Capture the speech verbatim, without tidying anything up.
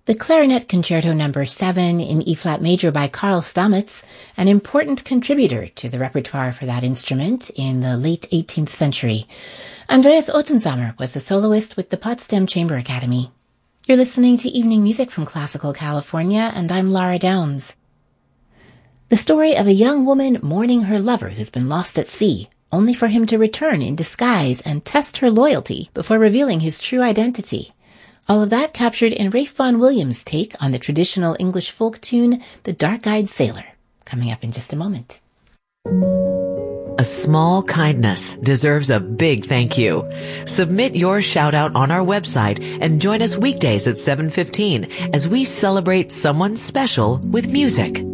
The Clarinet Concerto Number seven in E-flat major by Karl Stamitz, an important contributor to the repertoire for that instrument in the late eighteenth century. Andreas Ottensamer was the soloist with the Potsdam Chamber Academy. You're listening to Evening Music from Classical California, and I'm Lara Downs. The story of a young woman mourning her lover who's been lost at sea, only for him to return in disguise and test her loyalty before revealing his true identity. All of that captured in Ralph Vaughan Williams' take on the traditional English folk tune, The Dark-Eyed Sailor, coming up in just a moment. A small kindness deserves a big thank you. Submit your shout-out on our website and join us weekdays at seven fifteen as we celebrate someone special with music.